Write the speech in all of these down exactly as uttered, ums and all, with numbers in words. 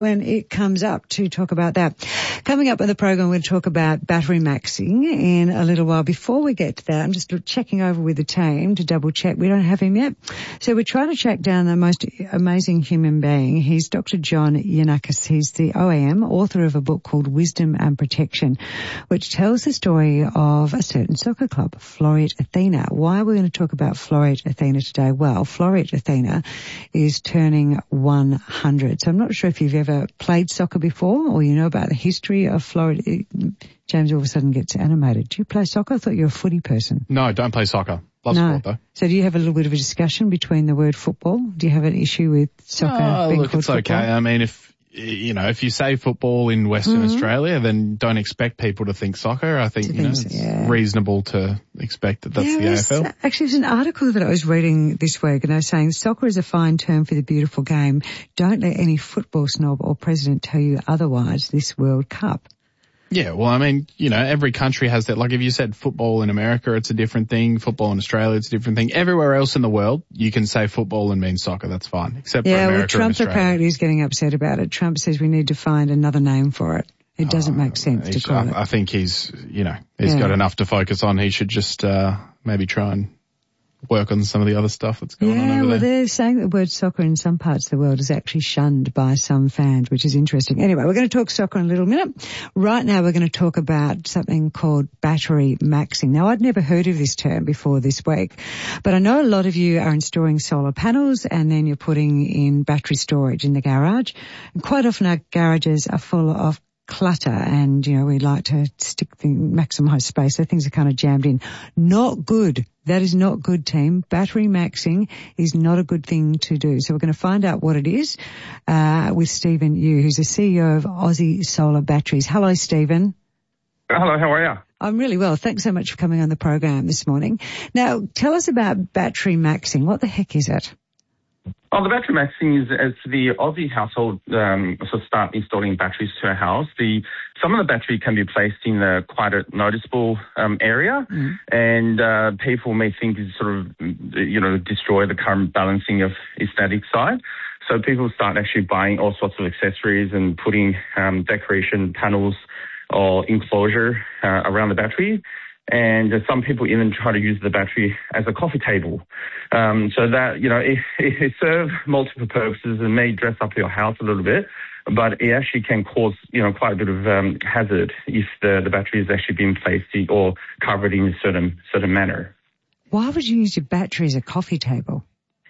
when it comes up to talk about that. Coming up on the program, we're going to talk about battery maxing in a little while. Before we get to that, I'm just checking over with the team to double check. We don't have him yet. So we're trying to track down the most amazing human being. He's Doctor John Yiannakis. He's the O A M, author of a book called Wisdom and Protection, which tells the story of a certain soccer club, Floreat Athena. Why are we going to talk about Floreat Athena today? Well, Floreat Athena is turning one hundred. So I'm not sure if you've ever played soccer before or you know about the history of Floreat. James all of a sudden gets animated. Do you play soccer? I thought you were a footy person. No, I don't play soccer. Love no. sport though. So do you have a little bit of a discussion between the word football? Do you have an issue with soccer oh, being look, called it's football? okay. I mean, if you know, if you say football in Western mm-hmm. Australia, then don't expect people to think soccer. I think, to you know, think so, it's yeah. reasonable to expect that that's yeah, the A F L. Was, actually, there's an article that I was reading this week and I was saying soccer is a fine term for the beautiful game. Don't let any football snob or president tell you otherwise this World Cup. Yeah, well, I mean, you know, every country has that. Like if you said football in America, it's a different thing. Football in Australia, it's a different thing. Everywhere else in the world, you can say football and mean soccer. That's fine, except yeah, for America well, Trump and Australia. apparently is getting upset about it. Trump says we need to find another name for it. It doesn't oh, make sense to call I, it. I think he's, you know, he's yeah. got enough to focus on. He should just uh maybe try and work on some of the other stuff that's going yeah, on over well, there. they're saying that the word soccer in some parts of the world is actually shunned by some fans, which is interesting. Anyway, we're going to talk soccer in a little minute. Right now, we're going to talk about something called battery maxing. Now, I'd never heard of this term before this week, but I know a lot of you are installing solar panels and then you're putting in battery storage in the garage. And quite often our garages are full of clutter and, you know, we like to stick the maximise space, so things are kind of jammed in. Not good. That is not good, team. Battery maxing is not a good thing to do. So we're going to find out what it is uh, with Stephen Yu, who's the C E O of Aussie Solar Batteries. Hello, Stephen. Hello, how are you? I'm really well. Thanks so much for coming on the program this morning. Now, tell us about battery maxing. What the heck is it? Oh, the battery maxing is as the Aussie household um, sort of start installing batteries to a house. The some of the battery can be placed in a quite a noticeable um, area, mm. and uh, people may think it sort of you know destroy the current balancing of aesthetic side. So people start actually buying all sorts of accessories and putting um, decoration panels or enclosure uh, around the battery. And uh, some people even try to use the battery as a coffee table. Um, so that, you know, it, it serves multiple purposes and may dress up your house a little bit, but it actually can cause, you know, quite a bit of um, hazard if the, the battery is actually being placed in, or covered in a certain, certain manner. Why would you use your battery as a coffee table?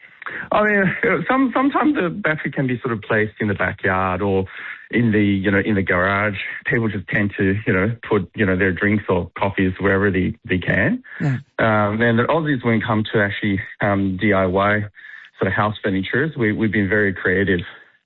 I mean, some, sometimes the battery can be sort of placed in the backyard or in the, you know, in the garage. People just tend to, you know, put, you know, their drinks or coffees wherever they, they can. Yeah. Um, and the Aussies, when it comes to actually um, D I Y sort of house furnitures, we, we've been very creative.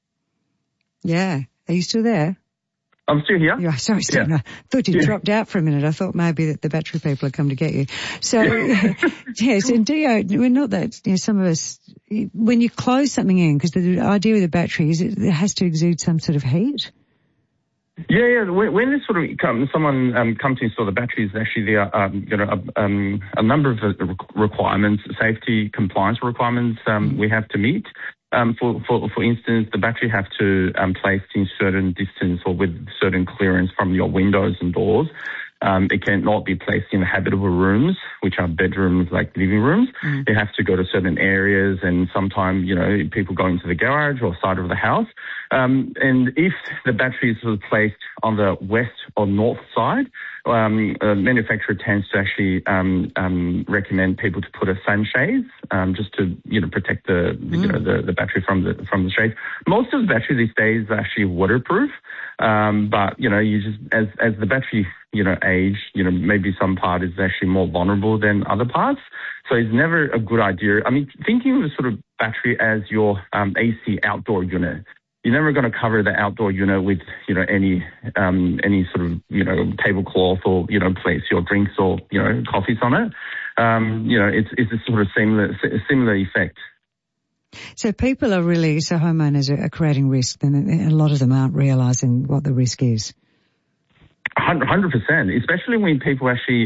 Yeah. Are you still there? I'm still here. Yeah, sorry, Stephen. Yeah. I thought you yeah. dropped out for a minute. I thought maybe that the battery people had come to get you. So, yes, and D O, we're not that, you know, some of us, when you close something in, because the idea with the battery is it, it has to exude some sort of heat. Yeah, yeah. When, when this sort of come, someone um, comes to install the batteries, actually there are um, you know a, um, a number of requirements, safety compliance requirements um, mm. we have to meet. Um, for, for, for instance, the battery have to um, place in certain distance or with certain clearance from your windows and doors. Um, it cannot be placed in habitable rooms, which are bedrooms like living rooms. Mm. It has to go to certain areas, and sometimes, you know, people go into the garage or side of the house. Um, and if the battery is placed on the west or north side, um, a manufacturer tends to actually um, um, recommend people to put a sunshade, um, just to, you know, protect the, mm. you know, the, the battery from the from the shade. Most of the battery these days are actually waterproof, um, but you know, you just as as the battery, you know, age, you know, maybe some part is actually more vulnerable than other parts. So it's never a good idea. I mean, thinking of the sort of battery as your um, A C outdoor unit. You're never going to cover the outdoor unit with, you know, any um, any sort of, you know, tablecloth or, you know, place your drinks or, you know, coffees on it. Um, you know, it's it's a sort of similar similar effect. So people are really, so homeowners are creating risk, and a lot of them aren't realising what the risk is. one hundred percent, especially when people actually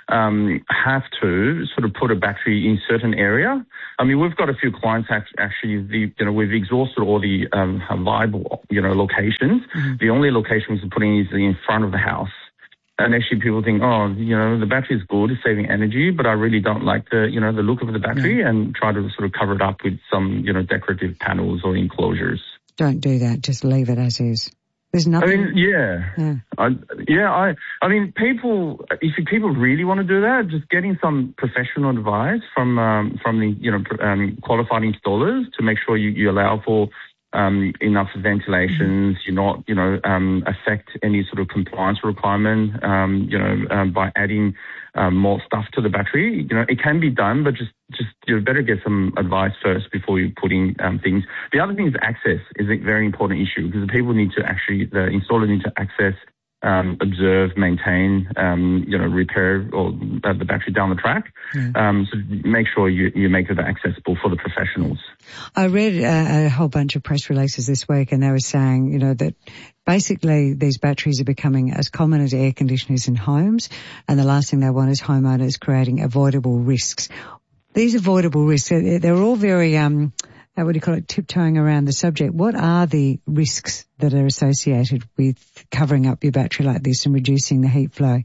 um, have to sort of put a battery in certain area. I mean, we've got a few clients actually, the, you know, we've exhausted all the um, viable, you know, locations. Mm-hmm. The only location we're putting is in front of the house. And actually people think, oh, you know, the battery is good, it's saving energy, but I really don't like the, you know, the look of the battery, yeah. and try to sort of cover it up with some, you know, decorative panels or enclosures. Don't do that. Just leave it as is. There's nothing. I mean, yeah. Yeah, I, yeah, I, I mean, people, if people really want to do that, just getting some professional advice from, um, from the, you know, um, qualified installers to make sure you, you allow for Um, enough ventilations, mm-hmm. you not, you know, um, affect any sort of compliance requirement, um, you know, um, by adding um, more stuff to the battery. You know, it can be done, but just, just you better get some advice first before you put in um, things. The other thing is access is a very important issue, because the people need to actually, the installer need to access, Um, observe, maintain, um, you know, repair or uh, the battery down the track. Yeah. Um, so make sure you, you make it accessible for the professionals. I read a, a whole bunch of press releases this week, and they were saying, you know, that basically these batteries are becoming as common as air conditioners in homes, and the last thing they want is homeowners creating avoidable risks. These avoidable risks, they're all very, um, what do you call it, tiptoeing around the subject. What are the risks that are associated with covering up your battery like this and reducing the heat flow?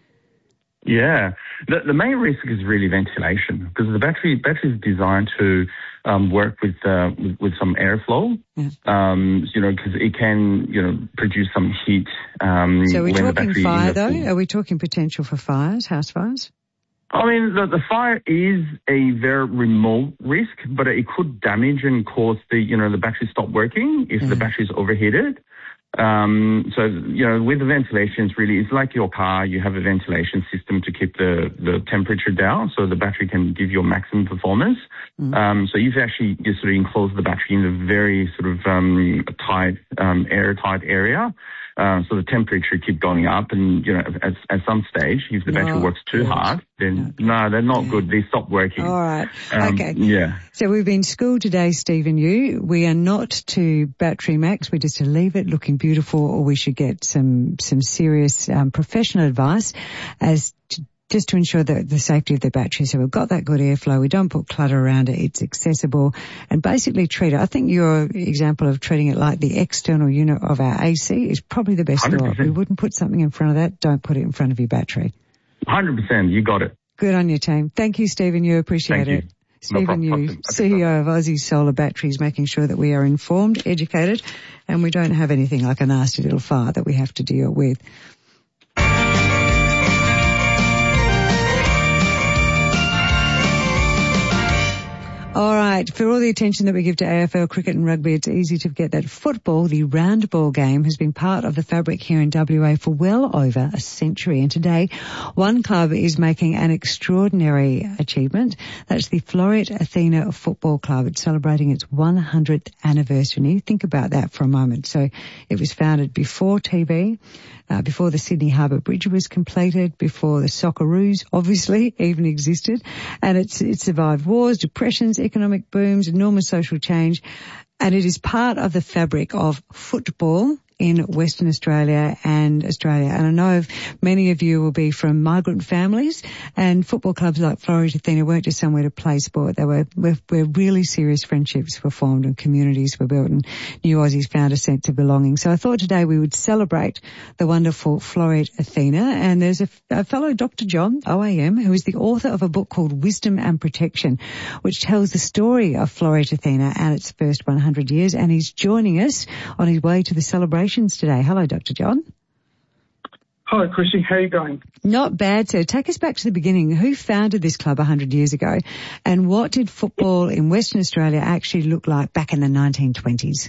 Yeah, the, the main risk is really ventilation, because the battery battery is designed to um, work with, uh, with with some airflow. Yeah. Um, you know, because it can, you know, produce some heat. Um, so are we when talking the battery fire the though? Are we talking potential for fires, house fires? I mean, the, the fire is a very remote risk, but it could damage and cause the, you know, the battery stop working if mm. the battery is overheated. Um, so, you know, with the ventilation, it's really, it's like your car. You have a ventilation system to keep the, the temperature down so the battery can give you maximum performance. Mm. Um, so you've actually just sort of enclosed the battery in a very sort of um, tight, um, airtight area. Uh, so the temperature keep going up, and, you know, at, at some stage, if the no, battery works too good. hard, then no, no they're not yeah. good. They stop working. All right. Um, okay. Yeah. So we've been schooled today, Stephen Yu. We are not to Battery Max. We're just to leave it looking beautiful, or we should get some, some serious, um, professional advice as to, just to ensure that the safety of the battery. So we've got that good airflow. We don't put clutter around it. It's accessible, and basically treat it. I think your example of treating it like the external unit of our A C is probably the best lot. We wouldn't put something in front of that. Don't put it in front of your battery. one hundred percent. You got it. Good on your team. Thank you, Stephen Yu. Appreciate Thank it. You. Stephen no Yu, C E O of Aussie Solar Batteries, making sure that we are informed, educated, and we don't have anything like a nasty little fire that we have to deal with. All right, for all the attention that we give to A F L cricket and rugby, it's easy to forget that football, the round ball game, has been part of the fabric here in W A for well over a century. And today, one club is making an extraordinary achievement. That's the Floreat Athena Football Club. It's celebrating its one hundredth anniversary. Think about that for a moment. So it was founded before T V, uh, before the Sydney Harbour Bridge was completed, before the Socceroos obviously even existed. And it's, it survived wars, depressions, economic booms, enormous social change, and it is part of the fabric of football in Western Australia and Australia. And I know many of you will be from migrant families, and football clubs like Floreat Athena weren't just somewhere to play sport. They were where, where really serious friendships were formed and communities were built, and new Aussies found a sense of belonging. So I thought today we would celebrate the wonderful Floreat Athena. And there's a, a fellow, Doctor John, O A M, who is the author of a book called Wisdom and Protection, which tells the story of Floreat Athena and its first one hundred years. And he's joining us on his way to the celebration today. Hello, Doctor John. Hi, Chrissy. How are you going? Not bad, sir. Take us back to the beginning. Who founded this club one hundred years ago, and what did football in Western Australia actually look like back in the nineteen twenties?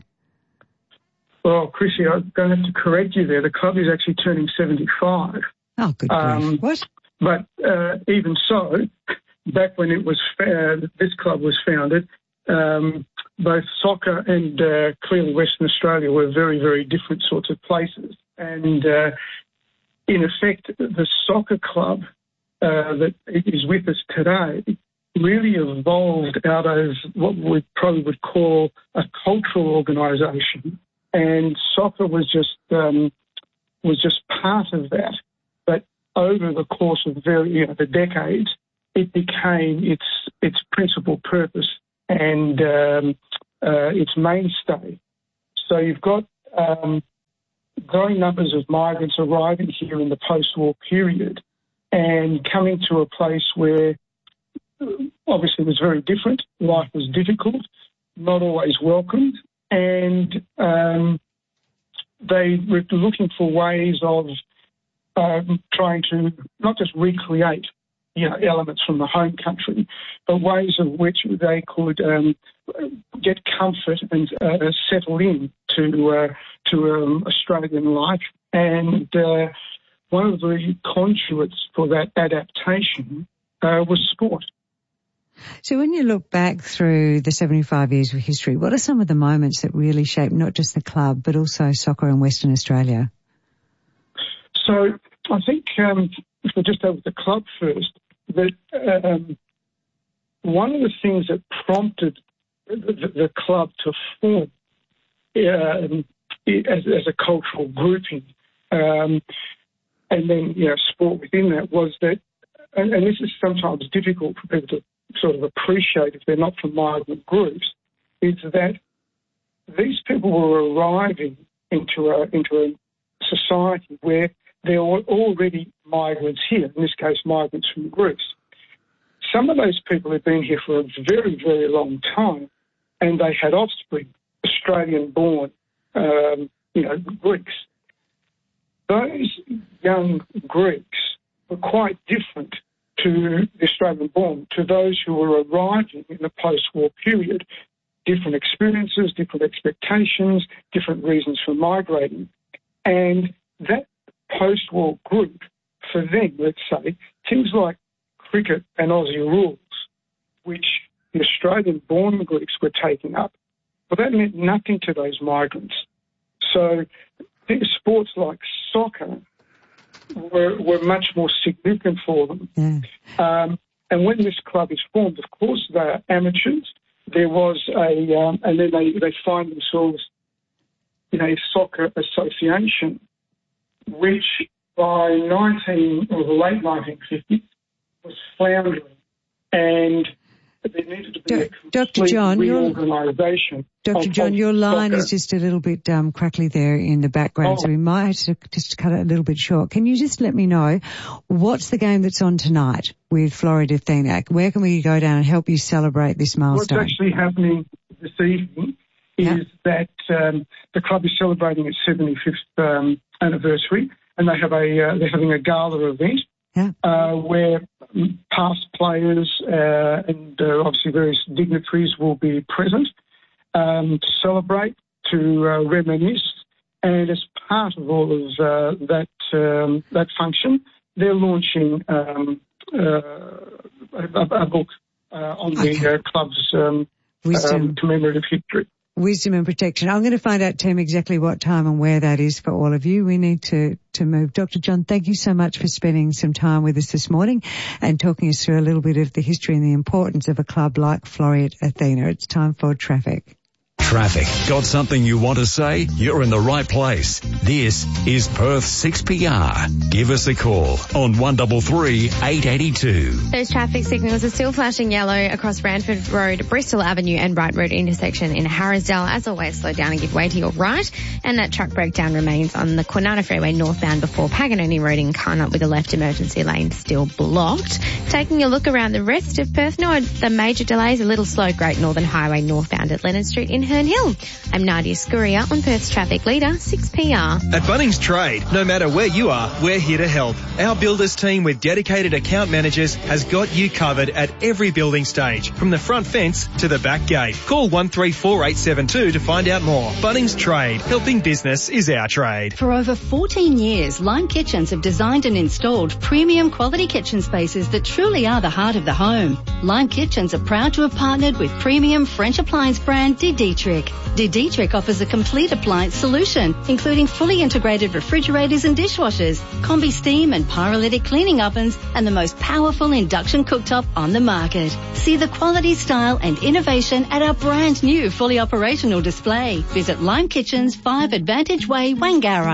Well, Chrissy, I'm going to have to correct you there. The club is actually turning seventy-five. Oh, good um, grief. What? But uh, even so, back when it was uh, this club was founded, um, both soccer and uh, clearly Western Australia were very, very different sorts of places. And uh, in effect, the soccer club uh, that is with us today really evolved out of what we probably would call a cultural organisation, and soccer was just um, was just part of that. But over the course of very, you know, the decades, it became its its principal purpose and um, uh, its mainstay. So you've got um, growing numbers of migrants arriving here in the post-war period and coming to a place where obviously it was very different. Life was difficult, not always welcomed, and um, they were looking for ways of um, trying to not just recreate, you know, elements from the home country, but ways of which they could um, get comfort and uh, settle in to uh, to um, Australian life. And uh, one of the conduits for that adaptation uh, was sport. So when you look back through the seventy-five years of history, what are some of the moments that really shaped not just the club, but also soccer in Western Australia? So I think um, if we just have the club first, that um, one of the things that prompted the, the, the club to form um, as, as a cultural grouping, um, and then, you know, sport within that, was that, and, and this is sometimes difficult for people to sort of appreciate if they're not from migrant groups, is that these people were arriving into a, into a society where there were already migrants here, in this case migrants from Greece. Some of those people had been here for a very, very long time, and they had offspring, Australian-born, um, you know, Greeks. Those young Greeks were quite different to the Australian-born, to those who were arriving in the post-war period. Different experiences, different expectations, different reasons for migrating. And that post-war group, for them, let's say, things like cricket and Aussie rules, which the Australian-born Greeks were taking up, well, that meant nothing to those migrants. So I think sports like soccer were, were much more significant for them. Yeah. Um, and when this club is formed, of course, they are amateurs. There was a, um, and then they, they find themselves in a soccer association, which by nineteen or the late nineteen fifties was floundering, and there needed to be a complete reorganisation. Doctor John, your line soccer. is just a little bit um, crackly there in the background, oh. so we might have to just cut it a little bit short. Can you just let me know what's the game that's on tonight with Floreat Athena? Where can we go down and help you celebrate this milestone? What's actually happening this evening is yeah. that um, the club is celebrating its seventy-fifth um, anniversary, and they have a uh, they're having a gala event yeah. uh, where past players uh, and uh, obviously various dignitaries will be present um, to celebrate, to uh, reminisce, and as part of all of uh, that um, that function, they're launching um, uh, a, a book uh, on okay. the uh, club's um, um, commemorative history. Wisdom and Protection. I'm going to find out, Tim, exactly what time and where that is for all of you. We need to, to move. Doctor John, thank you so much for spending some time with us this morning and talking us through a little bit of the history and the importance of a club like Floreat Athena. It's time for traffic. Traffic. Got something you want to say? You're in the right place. This is Perth six P R. Give us a call on one three three, eight eight two. Those traffic signals are still flashing yellow across Ranford Road, Bristol Avenue and Wright Road intersection in Harrisdale. As always, slow down and give way to your right. And that truck breakdown remains on the Kwinana Freeway northbound before Paganoni Road in Carnot with a left emergency lane still blocked. Taking a look around the rest of Perth, no, the major delays, a little slow Great Northern Highway northbound at Leonard Street in Herne Hill. I'm Nadia Scuria on Perth's Traffic Leader, six P R. At Bunnings Trade, no matter where you are, we're here to help. Our builders team with dedicated account managers has got you covered at every building stage, from the front fence to the back gate. Call one three four eight seven two to find out more. Bunnings Trade, helping business is our trade. For over fourteen years, Lime Kitchens have designed and installed premium quality kitchen spaces that truly are the heart of the home. Lime Kitchens are proud to have partnered with premium French appliance brand De Dietrich. De Dietrich offers a complete appliance solution, including fully integrated refrigerators and dishwashers, combi steam and pyrolytic cleaning ovens, and the most powerful induction cooktop on the market. See the quality, style and innovation at our brand new fully operational display. Visit Lime Kitchens, five Advantage Way, Wangara.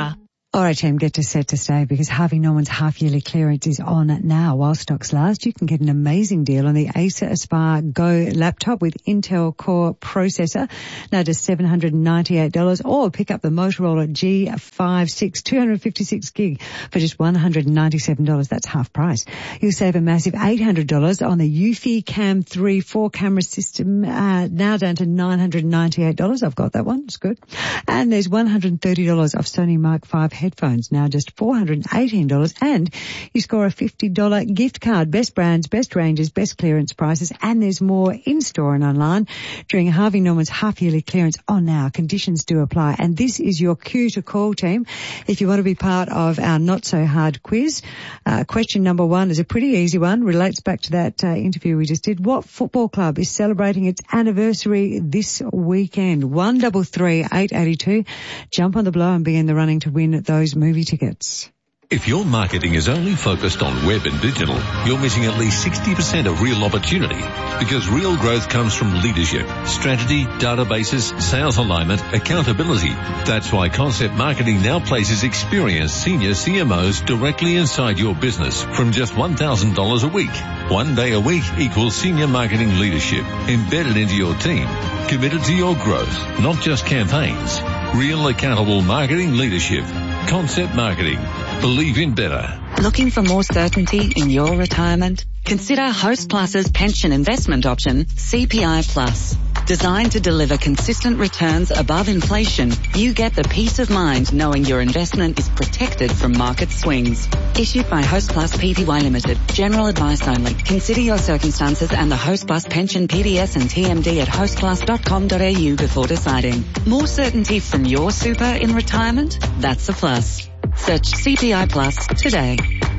All right, team, get to set to stay because Harvey Norman's half-yearly clearance is on now. While stocks last, you can get an amazing deal on the Acer Aspire Go laptop with Intel Core processor, now just seven hundred ninety-eight dollars, or pick up the Motorola G fifty-six two hundred fifty-six gig for just one hundred ninety-seven dollars. That's half price. You'll save a massive eight hundred dollars on the Eufy Cam three four camera system, uh, now down to nine hundred ninety-eight dollars. I've got that one. It's good. And there's one hundred thirty dollars off Sony Mark five headphones, now just four hundred eighteen dollars, and you score a fifty dollars gift card. Best brands, best ranges, best clearance prices, and there's more in-store and online during Harvey Norman's half-yearly clearance on now. Conditions do apply, and this is your cue to call, team, if you want to be part of our not-so-hard quiz. Uh, question number one is a pretty easy one, relates back to that uh, interview we just did. What football club is celebrating its anniversary this weekend? one double three eight eight two. Jump on the blow and be in the running to win those movie tickets. If your marketing is only focused on web and digital, you're missing at least sixty percent of real opportunity, because real growth comes from leadership, strategy, databases, sales alignment, accountability. That's why Concept Marketing now places experienced senior C M Os directly inside your business from just one thousand dollars a week. One day a week equals senior marketing leadership embedded into your team, committed to your growth, not just campaigns. Real accountable marketing leadership. Concept Marketing. Believe in better. Looking for more certainty in your retirement? Consider Host Plus's pension investment option, C P I Plus. Designed to deliver consistent returns above inflation, you get the peace of mind knowing your investment is protected from market swings. Issued by Host Plus Pty Limited. General advice only. Consider your circumstances and the Host Plus pension P D S and T M D at host plus dot com dot a u before deciding. More certainty from your super in retirement? That's a plus. Search C P I Plus today.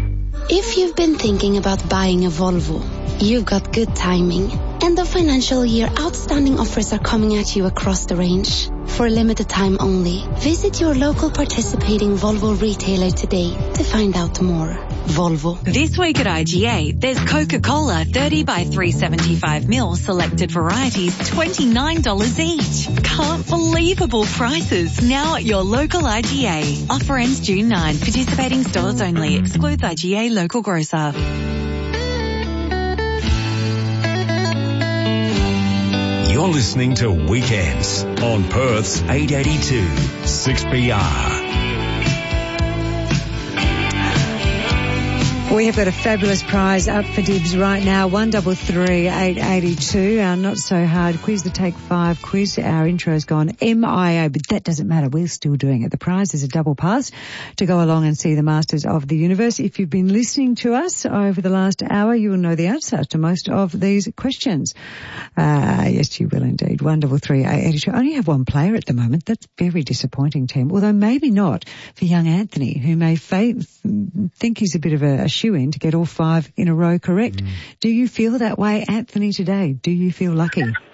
If you've been thinking about buying a Volvo, you've got good timing. End of financial year outstanding offers are coming at you across the range. For a limited time only, visit your local participating Volvo retailer today to find out more. Volvo. This week at I G A, there's Coca-Cola thirty by three seventy-five mil selected varieties, twenty-nine dollars each. Can't believable prices now at your local I G A. Offer ends June ninth. Participating stores only. Excludes I G A local grocer. You're listening to Weekends on Perth's eight eighty-two six P R. We have got a fabulous prize up for dibs right now. One double three eight eighty two. Our not so hard quiz, the Take Five quiz. Our intro's gone M I O, but that doesn't matter. We're still doing it. The prize is a double pass to go along and see the Masters of the Universe. If you've been listening to us over the last hour, you will know the answer to most of these questions. Uh, yes, you will indeed. One double three eight eighty two. I only have one player at the moment. That's very disappointing, team. Although maybe not for young Anthony, who may fa- think he's a bit of a, a shoe-in to get all five in a row correct. Mm. Do you feel that way, Anthony, today? Do you feel lucky? Um,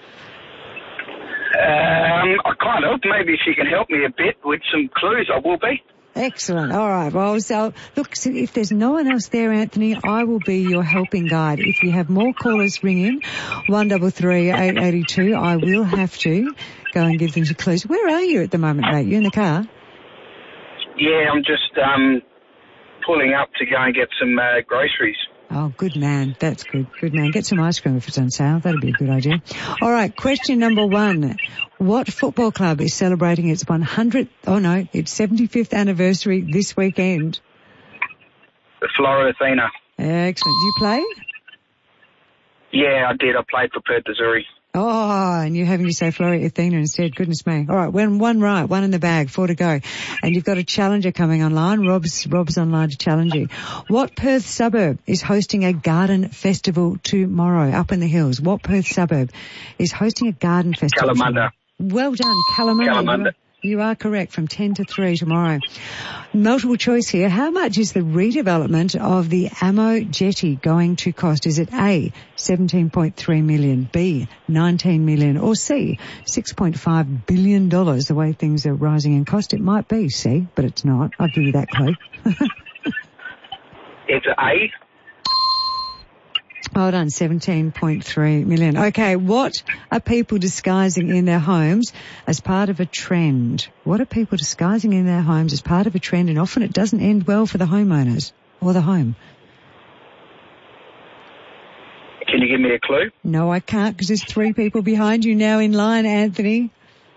I kind of. Maybe if you can help me a bit with some clues, I will be. Excellent. All right. Well, so look, so if there's no one else there, Anthony, I will be your helping guide. If you have more callers ring in, one double three eight eighty two, I will have to go and give them some clues. Where are you at the moment, mate? You in the car? Yeah, I'm just um, pulling up to go and get some uh, groceries. Oh, good man. That's good. Good man. Get some ice cream if it's on sale. That'd be a good idea. All right. Question number one. What football club is celebrating its one hundredth, oh no, its seventy-fifth anniversary this weekend? The Flora Athena. Excellent. Do you play? Yeah, I did. I played for Perth Missouri. Oh, and you're having to say Flora Athena instead. Goodness me. All right, one, one right, one in the bag, four to go. And you've got a challenger coming online. Rob's, Rob's online to challenge you. What Perth suburb is hosting a garden festival tomorrow up in the hills? What Perth suburb is hosting a garden festival? Kalamunda. Well done, Kalamunda. Kalamunda. You are correct, from ten to three tomorrow. Multiple choice here. How much is the redevelopment of the Amo Jetty going to cost? Is it A, seventeen point three million, B, nineteen million, or C, six point five billion dollars? The way things are rising in cost, it might be C, but it's not. I'll give you that clue. It's A. Well done, seventeen point three million. Okay, what are people disguising in their homes as part of a trend? What are people disguising in their homes as part of a trend, and often it doesn't end well for the homeowners or the home? Can you give me a clue? No, I can't, because there's three people behind you now in line, Anthony.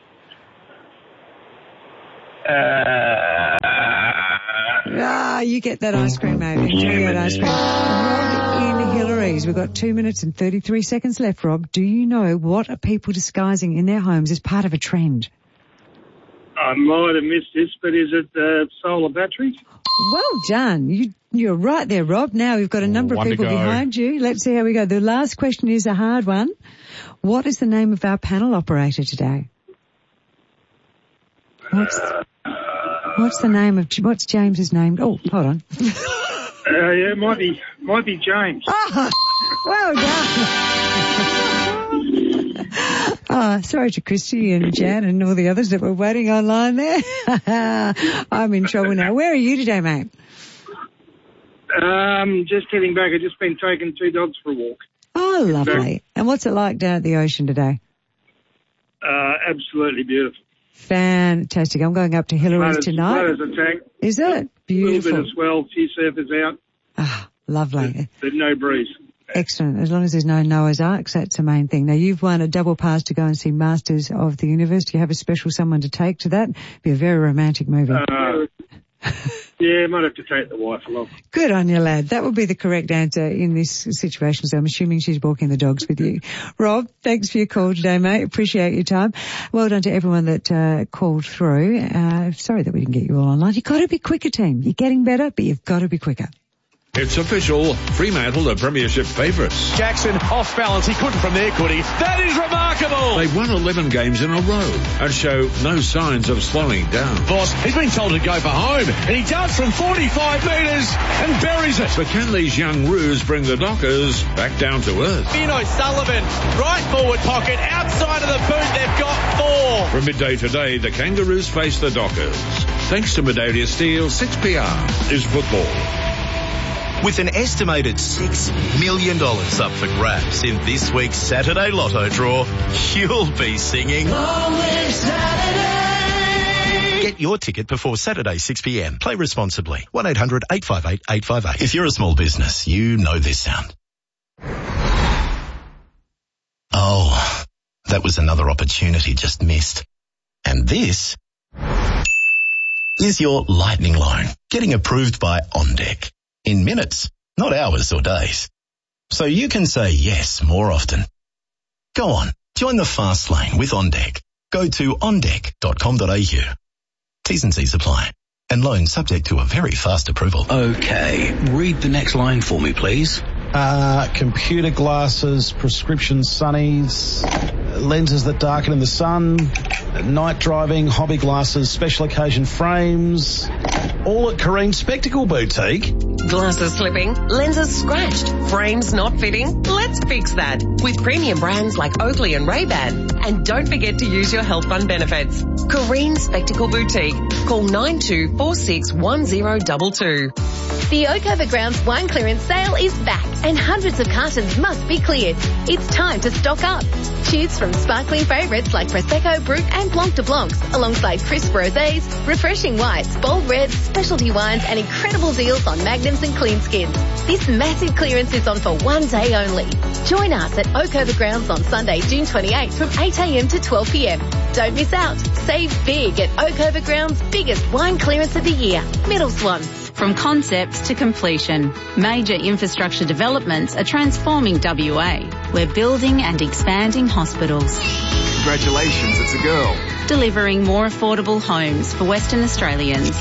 Uh, ah, you get that ice cream, mate. Enjoy that ice cream. Rob in Hillary's. We've got two minutes and thirty-three seconds left, Rob. Do you know what are people disguising in their homes as part of a trend? I might have missed this, but is it uh, solar batteries? Well done. You, you're right there, Rob. Now we've got a number One of people to go. behind you. Let's see how we go. The last question is a hard one. What is the name of our panel operator today? What's, what's the name of, what's James's name? Oh, hold on. uh, yeah, it might be, might be James. Oh, well done. Oh, sorry to Christy and Jan and all the others that were waiting online there. I'm in trouble now. Where are you today, mate? Um, just heading back. I've just been taking two dogs for a walk. Oh, lovely. And what's it like down at the ocean today? Uh, absolutely beautiful. Fantastic. I'm going up to Hillary's Flood tonight. as attack. Is it? Beautiful. A little bit of swell, few surfers out. Ah, lovely. There's no breeze. Excellent. As long as there's no Noah's Arks, that's the main thing. Now, you've won a double pass to go and see Masters of the Universe. Do you have a special someone to take to that? Be a very romantic movie. Uh, yeah, might have to take the wife along. Good on you, lad. That would be the correct answer in this situation, so I'm assuming she's walking the dogs with you. Rob, thanks for your call today, mate. Appreciate your time. Well done to everyone that uh, called through. Uh, sorry that we didn't get you all online. You've got to be quicker, team. You're getting better, but you've got to be quicker. It's official. Fremantle are premiership favourites. Jackson off balance. He couldn't from there, could he? That is remarkable. They've won eleven games in a row and show no signs of slowing down. Boss, he's been told to go for home, and he does from forty-five metres and buries it. But can these young roos bring the Dockers back down to earth? Bino Sullivan, right forward pocket, outside of the boot, they've got four. From midday today, the Kangaroos face the Dockers. Thanks to Medalia Steel, six P R is football. With an estimated six million dollars up for grabs in this week's Saturday Lotto draw, you'll be singing Always Saturday. Get your ticket before Saturday six p.m. Play responsibly. one eight hundred eight five eight eight five eight. If you're a small business, you know this sound. Oh, that was another opportunity just missed. And this is your lightning loan getting approved by OnDeck. In minutes, not hours or days. So you can say yes more often. Go on, join the fast lane with OnDeck. Go to on deck dot com dot a u. T's and C's apply. And loan subject to a very fast approval. Okay, read the next line for me, please. Uh, computer glasses, prescription sunnies, lenses that darken in the sun, night driving, hobby glasses, special occasion frames, all at Kareem Spectacle Boutique. Glasses slipping, lenses scratched, frames not fitting? Let's fix that with premium brands like Oakley and Ray-Ban. And don't forget to use your health fund benefits. Kareem Spectacle Boutique. Call nine two four six one zero two two. The Oakover Grounds wine clearance sale is back and hundreds of cartons must be cleared. It's time to stock up. Choose from sparkling favourites like Prosecco, Brut and Blanc de Blancs alongside crisp rosés, refreshing whites, bold reds, specialty wines and incredible deals on Magnums and Clean Skins. This massive clearance is on for one day only. Join us at Oakover Grounds on Sunday, June twenty-eighth from eight a.m. to twelve p.m. Don't miss out. Save big at Oakover Grounds' biggest wine clearance of the year, Middle Swan. From concept to completion, major infrastructure developments are transforming W A. We're building and expanding hospitals. Congratulations, it's a girl. Delivering more affordable homes for Western Australians.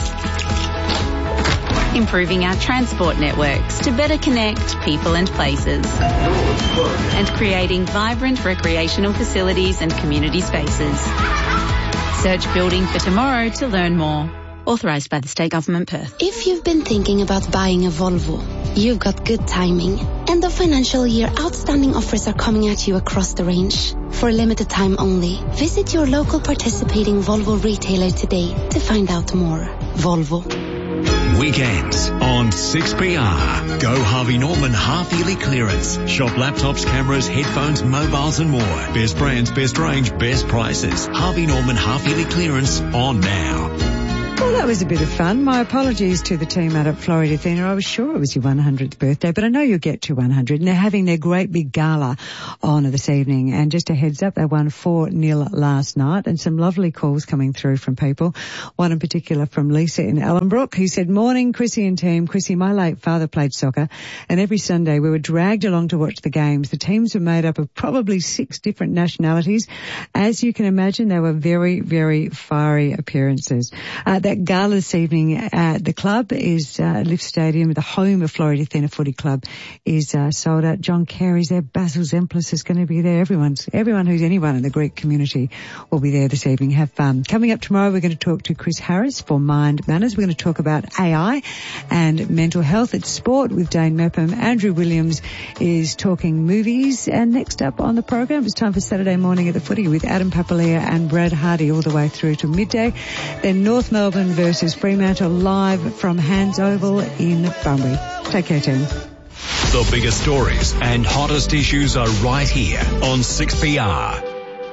Improving our transport networks to better connect people and places. And creating vibrant recreational facilities and community spaces. Search Building for Tomorrow to learn more. Authorised by the State Government, Perth. If you've been thinking about buying a Volvo, you've got good timing. End of financial year outstanding offers are coming at you across the range. For a limited time only, visit your local participating Volvo retailer today to find out more. Volvo. weekends on six P R. Go Harvey Norman half-yearly clearance. Shop laptops, cameras, headphones, mobiles and more. Best brands, best range, best prices. Harvey Norman half-yearly clearance on now. Well, that was a bit of fun. My apologies to the team out at Florida Theatre. I was sure it was your one hundredth birthday, but I know you'll get to one hundred. And they're having their great big gala on this evening. And just a heads up, they won four nil last night, and some lovely calls coming through from people. One in particular from Lisa in Ellenbrook, who said, "Morning, Chrissy and team. Chrissy, my late father played soccer, and every Sunday we were dragged along to watch the games. The teams were made up of probably six different nationalities. As you can imagine, they were very, very fiery appearances." Uh, that gala this evening at the club is uh, Lift Stadium, the home of Florida Theatre Footy Club, is uh, sold out. John Carey's there, Basil Zemplis is going to be there. Everyone's, everyone who's anyone in the Greek community will be there this evening. Have fun. Coming up tomorrow, we're going to talk to Chris Harris for Mind Manners. We're going to talk about A I and mental health. It's sport with Dane Mepham. Andrew Williams is talking movies. And next up on the program, it's time for Saturday Morning at the Footy with Adam Papalia and Brad Hardy all the way through to midday. Then North Melbourne versus Fremantle live from Hands Oval in Bunbury. Take care, team. The biggest stories and hottest issues are right here on six P R.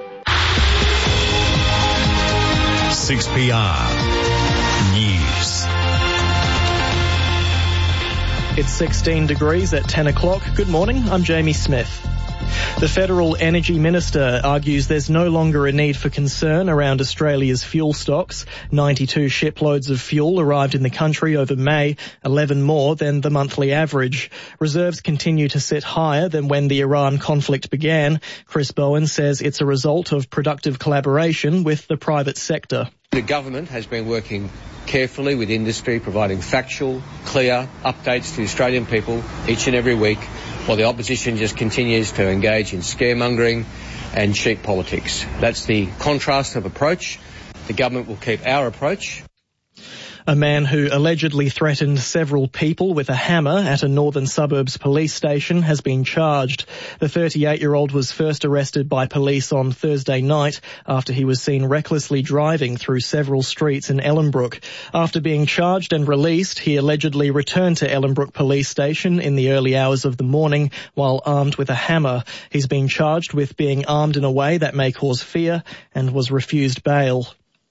six P R News. It's sixteen degrees at ten o'clock. Good morning, I'm Jamie Smith. The Federal Energy Minister argues there's no longer a need for concern around Australia's fuel stocks. ninety-two shiploads of fuel arrived in the country over May, eleven more than the monthly average. Reserves continue to sit higher than when the Iran conflict began. Chris Bowen says it's a result of productive collaboration with the private sector. The government has been working carefully with industry, providing factual, clear updates to Australian people each and every week, while the opposition just continues to engage in scaremongering and cheap politics. That's the contrast of approach. The government will keep our approach. A man who allegedly threatened several people with a hammer at a northern suburbs police station has been charged. The thirty-eight-year-old was first arrested by police on Thursday night after he was seen recklessly driving through several streets in Ellenbrook. After being charged and released, he allegedly returned to Ellenbrook police station in the early hours of the morning while armed with a hammer. He's been charged with being armed in a way that may cause fear and was refused bail.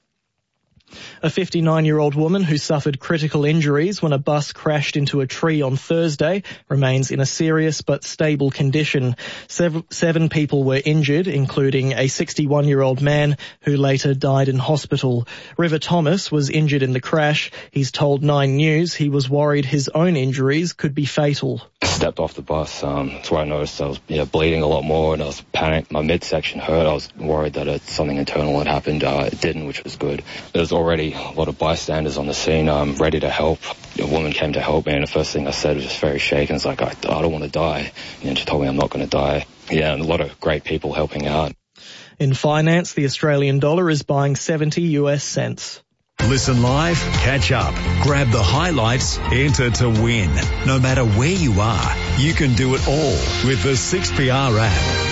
A fifty-nine-year-old woman who suffered critical injuries when a bus crashed into a tree on Thursday remains in a serious but stable condition. Seven, seven people were injured, including a sixty-one-year-old man who later died in hospital. River Thomas was injured in the crash. He's told Nine News he was worried his own injuries could be fatal. I stepped off the bus. Um, that's where I noticed I was you know, bleeding a lot more, and I was panicked. My midsection hurt. I was worried that it, something internal had happened. Uh, it didn't, which was good. There was already a lot of bystanders on the scene, um, ready to help. A woman came to help me, and the first thing I said was just very shaken. It's like, I, I don't want to die. You know, she told me I'm not going to die. Yeah, and a lot of great people helping out. In finance, the Australian dollar is buying seventy U S cents. Listen live, catch up, grab the highlights, enter to win. No matter where you are, you can do it all with the six P R app.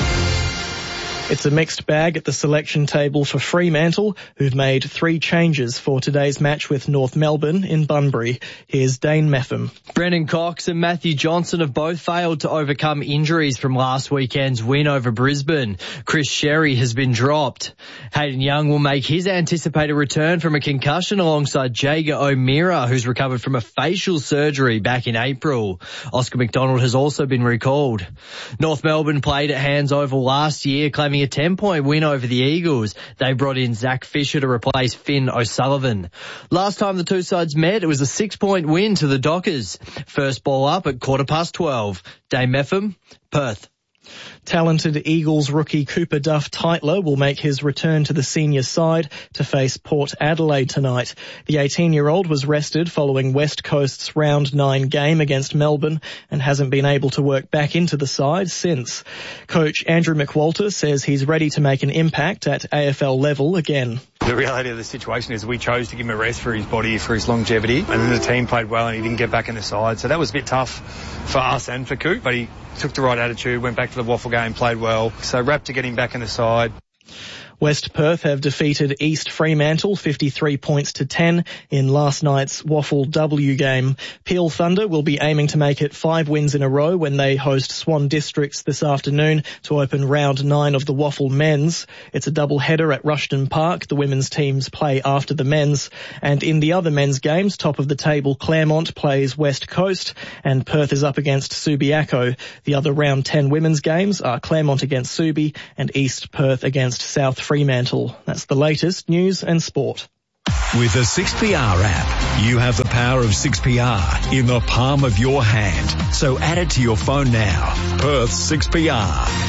It's a mixed bag at the selection table for Fremantle, who've made three changes for today's match with North Melbourne in Bunbury. Here's Dane Mepham. Brendan Cox and Matthew Johnson have both failed to overcome injuries from last weekend's win over Brisbane. Chris Sherry has been dropped. Hayden Young will make his anticipated return from a concussion alongside Jager O'Meara, who's recovered from a facial surgery back in April. Oscar McDonald has also been recalled. North Melbourne played at Hands Oval last year, claiming a ten-point win over the Eagles. They brought in Zach Fisher to replace Finn O'Sullivan. Last time the two sides met, it was a six-point win to the Dockers. First ball up at quarter past twelve. Dane Mepham, Perth. Talented Eagles rookie Cooper Duff-Tytler will make his return to the senior side to face Port Adelaide tonight. The eighteen-year-old was rested following West Coast's round nine game against Melbourne and hasn't been able to work back into the side since. Coach Andrew McWalter says he's ready to make an impact at A F L level again. The reality of the situation is we chose to give him a rest for his body, for his longevity, and then the team played well and he didn't get back in the side. So that was a bit tough for us and for Coop, but he took the right attitude, went back to the waffle game, played well. So wrapped to get him back in the side. West Perth have defeated East Fremantle fifty-three points to ten in last night's Waffle W game. Peel Thunder will be aiming to make it five wins in a row when they host Swan Districts this afternoon to open round nine of the Waffle Men's. It's a double header at Rushton Park. The women's teams play after the men's. And in the other men's games, top of the table Claremont plays West Coast and Perth is up against Subiaco. The other round ten women's games are Claremont against Subi and East Perth against South Fremantle. That's the latest news and sport. With the six P R app, you have the power of six P R in the palm of your hand. So add it to your phone now. Perth six P R.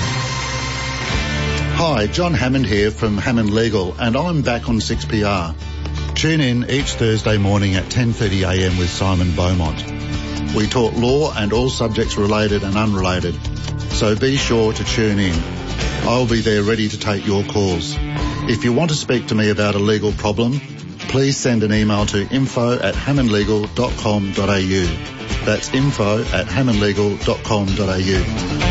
Hi, John Hammond here from Hammond Legal, and I'm back on six P R. Tune in each Thursday morning at ten thirty a m with Simon Beaumont. We talk law and all subjects related and unrelated, so be sure to tune in. I'll be there ready to take your calls. If you want to speak to me about a legal problem, please send an email to info at hammond legal dot com dot a u. That's info at hammond legal dot com dot a u.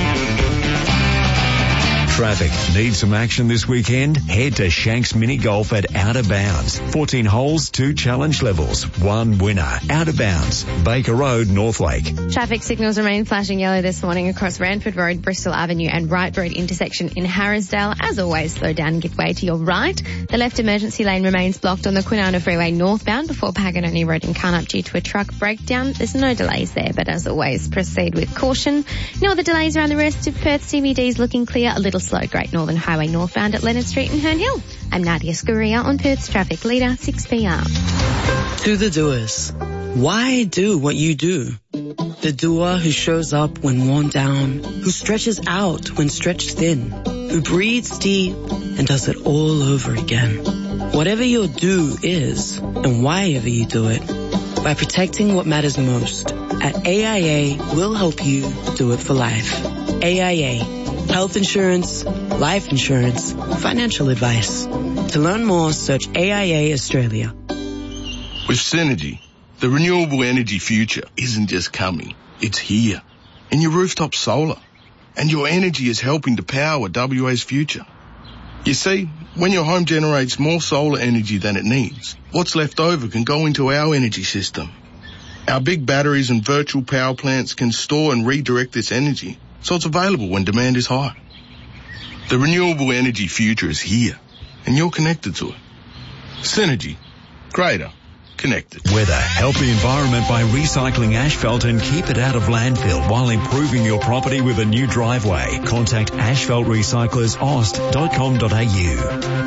Traffic. Need some action this weekend? Head to Shanks Mini Golf at Outer Bounds. fourteen holes, two challenge levels, one winner. Outer Bounds, Baker Road, Northlake. Traffic signals remain flashing yellow this morning across Ranford Road, Bristol Avenue and Wright Road intersection in Harrisdale. As always, slow down and give way to your right. The left emergency lane remains blocked on the Kwinana Freeway northbound before Paganoni Road in Carnup due to a truck breakdown. There's no delays there, but as always, proceed with caution. No other delays around the rest of Perth. C B D is looking clear. A little slow Great Northern Highway northbound at Leonard Street and Herne Hill. I'm Nadia Scuria on Perth's Traffic Leader, six P R. To the doers. Why do what you do? The doer who shows up when worn down, who stretches out when stretched thin, who breathes deep and does it all over again. Whatever your do is, and why ever you do it, by protecting what matters most, at A I A, we'll help you do it for life. A I A. Health insurance, life insurance, financial advice. To learn more, search A I A Australia. With Synergy, the renewable energy future isn't just coming, it's here. In your rooftop solar. And your energy is helping to power W A's future. You see, when your home generates more solar energy than it needs, what's left over can go into our energy system. Our big batteries and virtual power plants can store and redirect this energy, so it's available when demand is high. The renewable energy future is here, and you're connected to it. Synergy. Greater. Connected. Weather. Help the environment by recycling asphalt and keep it out of landfill while improving your property with a new driveway. Contact asphalt recyclers ost dot com dot a u.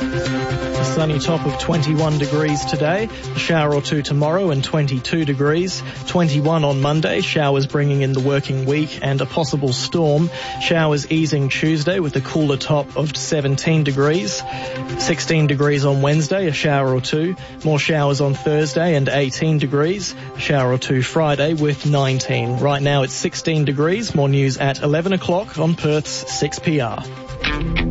A sunny top of twenty-one degrees today, a shower or two tomorrow and twenty-two degrees, twenty-one on Monday, showers bringing in the working week and a possible storm, showers easing Tuesday with a cooler top of seventeen degrees, sixteen degrees on Wednesday, a shower or two, more showers on Thursday and eighteen degrees, a shower or two Friday with nineteen. Right now it's sixteen degrees, more news at eleven o'clock on Perth's six P R.